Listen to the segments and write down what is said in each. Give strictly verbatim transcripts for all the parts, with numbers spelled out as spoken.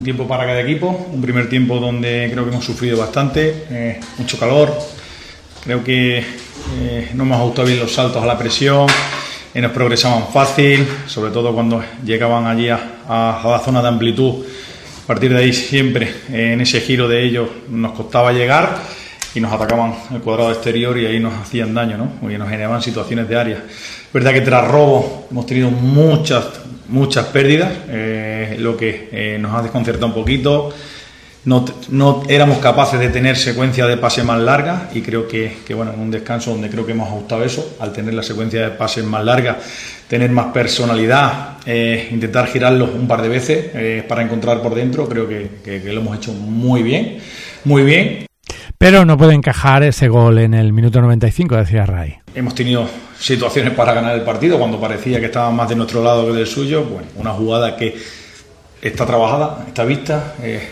Tiempo para cada equipo, un primer tiempo donde creo que hemos sufrido bastante, eh, mucho calor, creo que eh, no hemos ajustado bien los saltos a la presión, eh, nos progresaban fácil, sobre todo cuando llegaban allí a, a, a la zona de amplitud. A partir de ahí siempre eh, en ese giro de ellos nos costaba llegar y nos atacaban el cuadrado exterior y ahí nos hacían daño, ¿no? Porque nos generaban situaciones de área. Es verdad que tras robo hemos tenido muchas muchas pérdidas, eh, lo que eh, nos ha desconcertado un poquito. No, no éramos capaces de tener secuencias de pases más largas y creo que, que bueno, en un descanso donde creo que hemos ajustado eso, al tener la secuencia de pases más largas, tener más personalidad, eh, intentar girarlos un par de veces eh, para encontrar por dentro, creo que, que, que lo hemos hecho muy bien, muy bien. Pero no puede encajar ese gol en el minuto noventa y cinco, decía Ray. Hemos tenido situaciones para ganar el partido cuando parecía que estaba más de nuestro lado que del suyo. Bueno, una jugada que está trabajada, está vista, eh,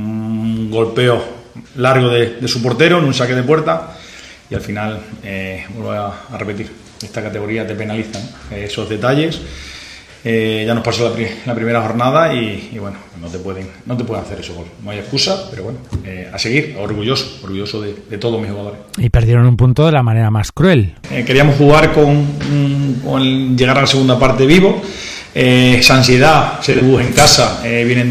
un golpeo largo de, de su portero en un saque de puerta y al final, eh, vuelvo a, a repetir, esta categoría te penaliza, ¿no? Esos detalles. Eh, ya nos pasó la, pri- la primera jornada y, y bueno, no te pueden no te pueden hacer eso gol. No hay excusa, pero bueno, eh, a seguir, orgulloso, orgulloso de, de todos mis jugadores. Y perdieron un punto de la manera más cruel. Eh, queríamos jugar con, con el llegar a la segunda parte vivo. Eh, esa ansiedad, se tuvo en casa, eh, vienen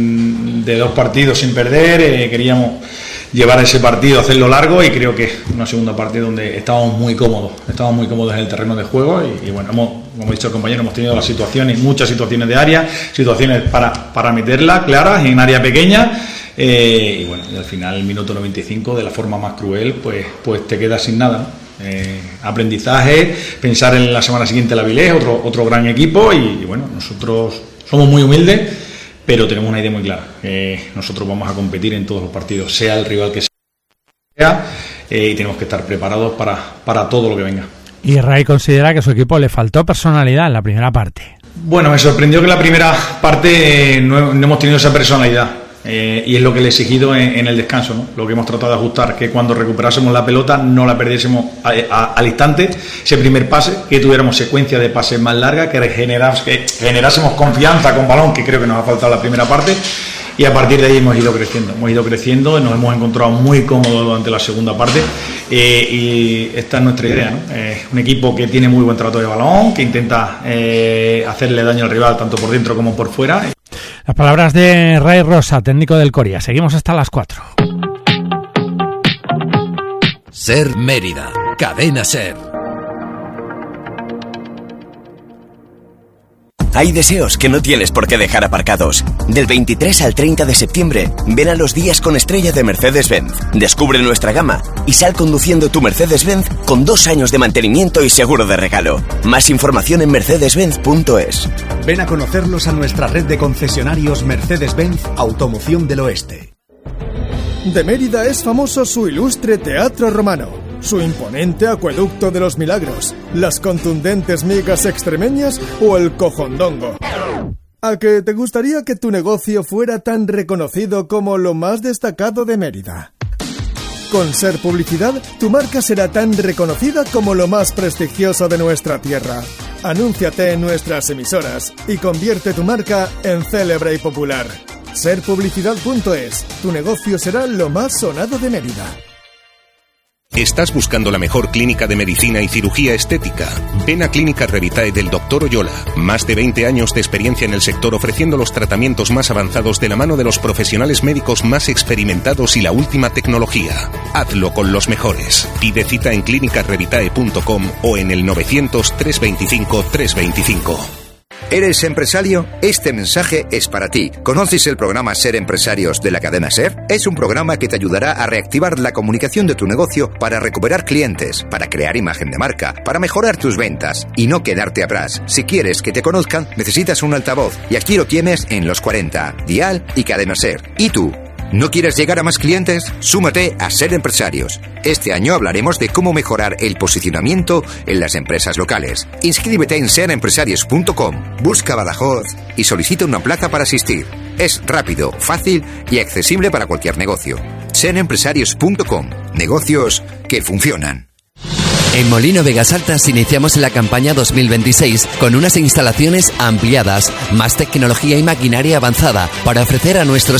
de, de dos partidos sin perder, eh, queríamos llevar ese partido, hacerlo largo y creo que una segunda parte donde estábamos muy cómodos, estábamos muy cómodos en el terreno de juego y, y bueno, hemos, como ha dicho el compañero, hemos tenido las situaciones, muchas situaciones de área, situaciones para, para meterla claras en área pequeña eh, y bueno, y al final el minuto noventa y cinco de la forma más cruel pues, pues te quedas sin nada, ¿no? Eh, aprendizaje, pensar en la semana siguiente la Avilés, otro, otro gran equipo y, y bueno, nosotros somos muy humildes pero tenemos una idea muy clara, eh, nosotros vamos a competir en todos los partidos, sea el rival que sea, eh, y tenemos que estar preparados para, para todo lo que venga. Y Ray considera que a su equipo le faltó personalidad en la primera parte. Bueno, me sorprendió que en la primera parte eh, no, no hemos tenido esa personalidad, eh, y es lo que le he exigido en, en el descanso, ¿no? Lo que hemos tratado de ajustar, que cuando recuperásemos la pelota no la perdiésemos a, a, al instante, ese primer pase, que tuviéramos secuencia de pases más larga, que, generás, que generásemos confianza con balón, que creo que nos ha faltado la primera parte, y a partir de ahí hemos ido creciendo, hemos ido creciendo, nos hemos encontrado muy cómodos durante la segunda parte, eh, y esta es nuestra idea, ¿no? Eh, un equipo que tiene muy buen trato de balón, que intenta eh, hacerle daño al rival tanto por dentro como por fuera. Las palabras de Ray Rosa, técnico del Coria. Seguimos hasta las cuatro. Ser Mérida, Cadena Ser. Hay deseos que no tienes por qué dejar aparcados. Del veintitrés al treinta de septiembre, ven a los días con estrella de Mercedes-Benz. Descubre nuestra gama y sal conduciendo tu Mercedes-Benz con dos años de mantenimiento y seguro de regalo. Más información en mercedes benz punto es. Ven a conocerlos a nuestra red de concesionarios Mercedes-Benz Automoción del Oeste. De Mérida es famoso su ilustre teatro romano, su imponente acueducto de los milagros, las contundentes migas extremeñas o el cojondongo. ¿A que te gustaría que tu negocio fuera tan reconocido como lo más destacado de Mérida? Con Ser Publicidad, tu marca será tan reconocida como lo más prestigioso de nuestra tierra. Anúnciate en nuestras emisoras y convierte tu marca en célebre y popular. ser publicidad punto es. Tu negocio será lo más sonado de Mérida. ¿Estás buscando la mejor clínica de medicina y cirugía estética? Ven a Clínica Revitae del doctor Oyola. Más de veinte años de experiencia en el sector ofreciendo los tratamientos más avanzados de la mano de los profesionales médicos más experimentados y la última tecnología. Hazlo con los mejores. Pide cita en clínica revitae punto com o en el novecientos, trescientos veinticinco, trescientos veinticinco. ¿Eres empresario? Este mensaje es para ti. ¿Conoces el programa Ser Empresarios de la cadena SER? Es un programa que te ayudará a reactivar la comunicación de tu negocio para recuperar clientes, para crear imagen de marca, para mejorar tus ventas y no quedarte atrás. Si quieres que te conozcan, necesitas un altavoz y aquí lo tienes en Los cuarenta, Dial y Cadena SER. ¿Y tú? ¿No quieres llegar a más clientes? Súmate a Ser Empresarios. Este año hablaremos de cómo mejorar el posicionamiento en las empresas locales. Inscríbete en ser empresarios punto com, busca Badajoz y solicita una plaza para asistir. Es rápido, fácil y accesible para cualquier negocio. ser empresarios punto com, negocios que funcionan. En Molino Vegas Altas iniciamos la campaña dos mil veintiséis con unas instalaciones ampliadas, más tecnología y maquinaria avanzada para ofrecer a nuestros